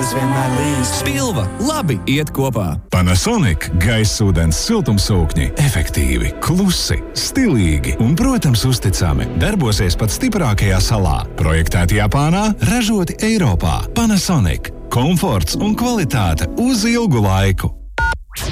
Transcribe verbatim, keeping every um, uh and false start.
lietus vienmēr līst. Spilva labi iet kopā. Panasonic gaisa ūdens siltumsūkņi efektīvi, klusi, stilīgi un, protams, uzticami. Darbosies pat stiprākajā salā. Projektēti Japānā, ražoti Eiropā. Panasonic. Komforts un kvalitāte uz ilgu laiku.